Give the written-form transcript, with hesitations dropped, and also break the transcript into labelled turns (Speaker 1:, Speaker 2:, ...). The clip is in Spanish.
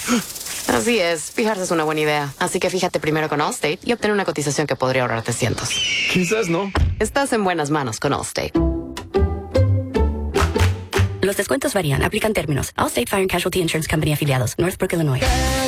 Speaker 1: Así es, fijarse es una buena idea. Así que fíjate primero con Allstate y obtén una cotización que podría ahorrarte cientos.
Speaker 2: Quizás no.
Speaker 1: Estás en buenas manos con Allstate.
Speaker 3: Los descuentos varían. Aplican términos. Allstate Fire and Casualty Insurance Company afiliados. Northbrook, Illinois.